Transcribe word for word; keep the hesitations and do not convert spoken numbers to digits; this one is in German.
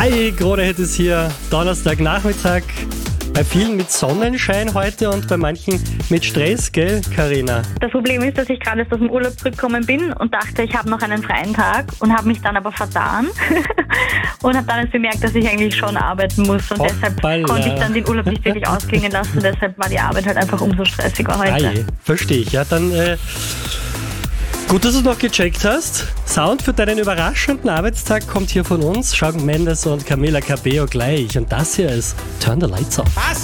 Hi, Kronehit ist hier, Donnerstagnachmittag. Bei vielen mit Sonnenschein heute und bei manchen mit Stress, gell, Carina? Das Problem ist, dass ich gerade erst aus dem Urlaub zurückgekommen bin und dachte, ich habe noch einen freien Tag und habe mich dann aber vertan und habe dann erst bemerkt, dass ich eigentlich schon arbeiten muss und Hoppala. deshalb konnte ich dann den Urlaub nicht wirklich ausklingen lassen. Deshalb war die Arbeit halt einfach umso stressiger heute. Ei, verstehe ich. Ja, dann äh, gut, dass du es noch gecheckt hast. Sound für deinen überraschenden Arbeitstag kommt hier von uns. Shawn Mendes und Camila Cabello gleich. Und das hier ist Turn the Lights Off. Was?